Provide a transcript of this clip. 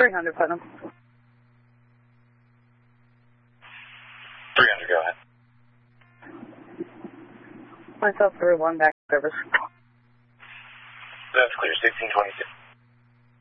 300, Putnam. 300, go ahead. Myself 31, back service. That's clear, 1626.